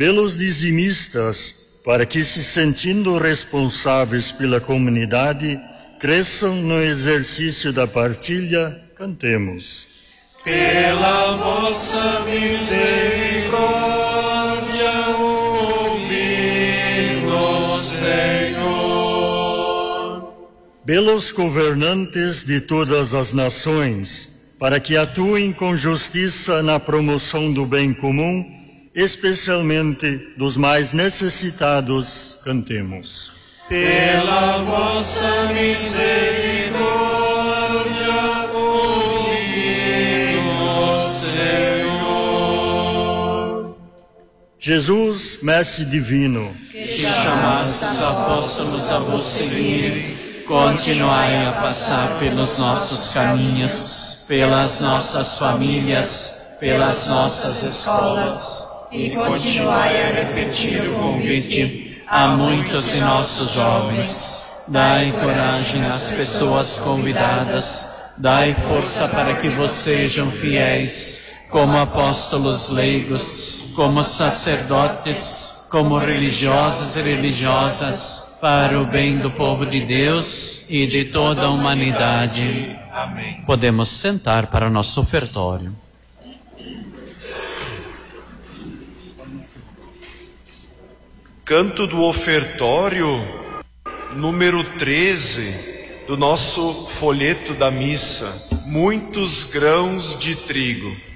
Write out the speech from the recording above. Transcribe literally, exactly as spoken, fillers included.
pelos dizimistas, para que, se sentindo responsáveis pela comunidade, cresçam no exercício da partilha, cantemos. Pela vossa misericórdia, ouvi-nos, Senhor. Pelos governantes de todas as nações, para que atuem com justiça na promoção do bem comum, especialmente dos mais necessitados, cantemos. Pela vossa misericórdia, ouvi-nos, Senhor. Jesus, Mestre Divino, que chamaste os apóstolos a vos seguir, continuai a passar pelos nossos caminhos, pelas nossas famílias, pelas nossas escolas, e continuai a repetir o convite a muitos de nossos jovens. Dai coragem às pessoas convidadas, dai força para que vos sejam fiéis, como apóstolos leigos, como sacerdotes, como religiosos e religiosas, para o bem do povo de Deus e de toda a humanidade. Amém. Podemos sentar para nosso ofertório. Canto do ofertório, número treze, do nosso folheto da missa. Muitos grãos de trigo.